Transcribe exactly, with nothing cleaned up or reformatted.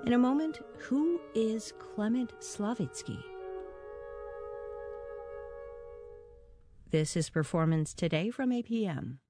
In a moment, who is Clement Slavitsky? This is Performance Today from A P M.